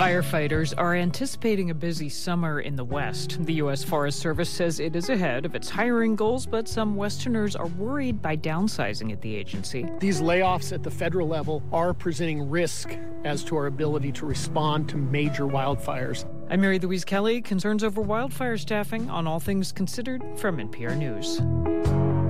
Firefighters are anticipating a busy summer in the West. The U.S. Forest Service says it is ahead of its hiring goals, but some Westerners are worried by downsizing at the agency. These layoffs at the federal level are presenting risk as to our ability to respond to major wildfires. I'm Mary Louise Kelly. Concerns over wildfire staffing on All Things Considered from NPR News.